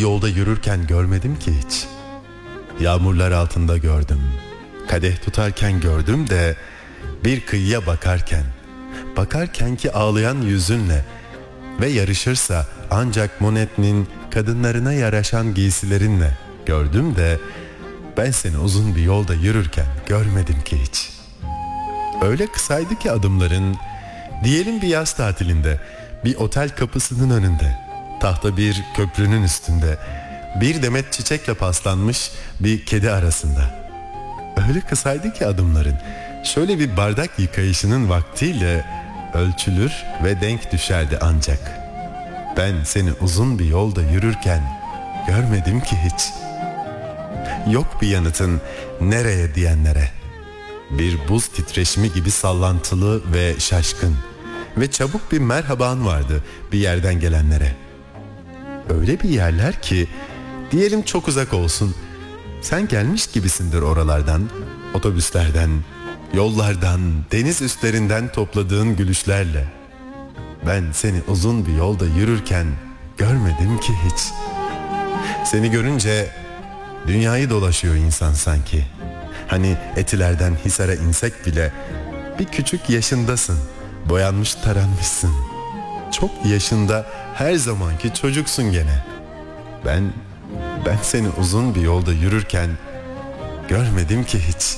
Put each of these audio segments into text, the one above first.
yolda yürürken görmedim ki hiç. Yağmurlar altında gördüm, kadeh tutarken gördüm de bir kıyıya bakarken ki ağlayan yüzünle ve yarışırsa ancak Monet'nin kadınlarına yaraşan giysilerinle gördüm de ben seni uzun bir yolda yürürken görmedim ki hiç. Öyle kısaydı ki adımların, diyelim bir yaz tatilinde, bir otel kapısının önünde, tahta bir köprünün üstünde, bir demet çiçekle paslanmış bir kedi arasında. Öyle kısaydı ki adımların, şöyle bir bardak yıkayışının vaktiyle ölçülür ve denk düşerdi ancak. Ben seni uzun bir yolda yürürken görmedim ki hiç. Yok bir yanıtın nereye diyenlere. Bir buz titreşimi gibi sallantılı ve şaşkın ve çabuk bir merhaban vardı bir yerden gelenlere. Öyle bir yerler ki diyelim çok uzak olsun, sen gelmiş gibisindir oralardan, otobüslerden, yollardan, deniz üstlerinden topladığın gülüşlerle. Ben seni uzun bir yolda yürürken görmedim ki hiç. Seni görünce dünyayı dolaşıyor insan sanki. Hani Etiler'den Hisar'a insek bile bir küçük yaşındasın, boyanmış taranmışsın. Çok yaşında her zamanki çocuksun gene. Ben seni uzun bir yolda yürürken görmedim ki hiç.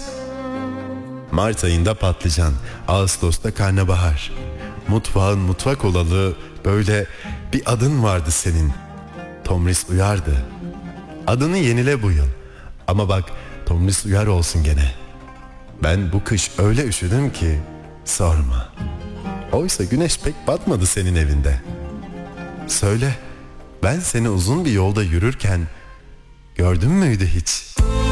Mart ayında patlıcan, Ağustos'ta karnabahar. Mutfağın mutfak olalı böyle bir adın vardı senin. Tomris Uyar'dı. Adını yenile bu yıl. Ama bak Tomris Uyar olsun gene. Ben bu kış öyle üşüdüm ki sorma. Oysa güneş pek batmadı senin evinde. Söyle, ben seni uzun bir yolda yürürken gördün müydü hiç?